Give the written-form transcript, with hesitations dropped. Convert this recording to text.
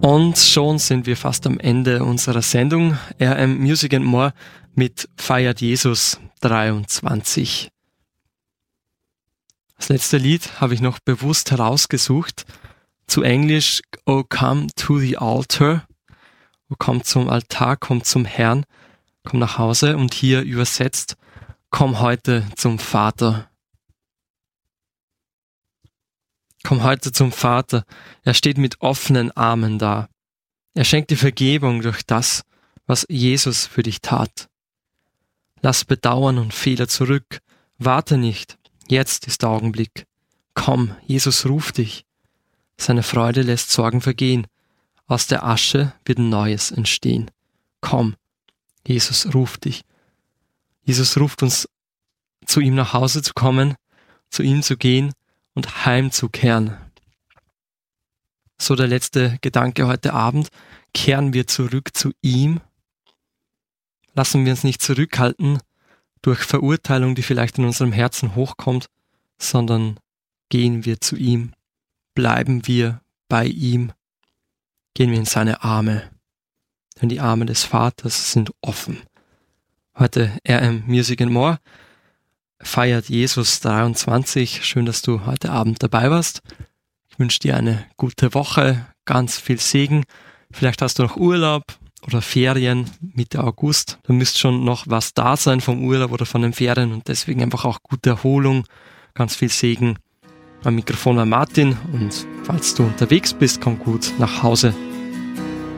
Und schon sind wir fast am Ende unserer Sendung RM Music and More mit Feiert Jesus 23. Das letzte Lied habe ich noch bewusst herausgesucht. Zu Englisch Oh come to the altar. Oh, komm zum Altar, komm zum Herrn, komm nach Hause, und hier übersetzt: Komm heute zum Vater. Komm heute zum Vater. Er steht mit offenen Armen da. Er schenkt dir Vergebung durch das, was Jesus für dich tat. Lass Bedauern und Fehler zurück. Warte nicht. Jetzt ist der Augenblick. Komm, Jesus ruft dich. Seine Freude lässt Sorgen vergehen. Aus der Asche wird ein Neues entstehen. Komm, Jesus ruft dich. Jesus ruft uns, zu ihm nach Hause zu kommen, zu ihm zu gehen und heimzukehren. So der letzte Gedanke heute Abend. Kehren wir zurück zu ihm. Lassen wir uns nicht zurückhalten durch Verurteilung, die vielleicht in unserem Herzen hochkommt, sondern gehen wir zu ihm. Bleiben wir bei ihm. Gehen wir in seine Arme. Denn die Arme des Vaters sind offen. Heute RM Music and More. Feiert Jesus 23. Schön, dass du heute Abend dabei warst. Ich wünsche dir eine gute Woche, ganz viel Segen. Vielleicht hast du noch Urlaub oder Ferien Mitte August. Da müsste schon noch was da sein vom Urlaub oder von den Ferien, und deswegen einfach auch gute Erholung, ganz viel Segen. Am Mikrofon war Martin, und falls du unterwegs bist, komm gut nach Hause.